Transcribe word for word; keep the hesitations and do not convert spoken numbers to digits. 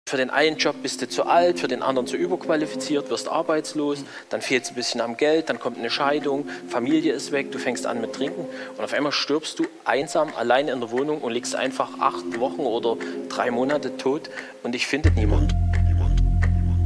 Für den einen Job bist du zu alt, für den anderen zu überqualifiziert, wirst arbeitslos, dann fehlt es ein bisschen am Geld, dann kommt eine Scheidung, Familie ist weg, du fängst an mit Trinken und auf einmal stirbst du einsam allein in der Wohnung und liegst einfach acht Wochen oder drei Monate tot und dich findet niemand.